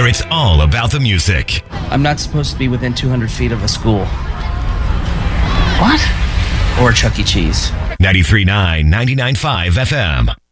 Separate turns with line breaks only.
it's all about the music.
I'm not supposed to be within 200 feet of a school.
What?
Or Chuck E. Cheese.
93.9, 99.5 FM.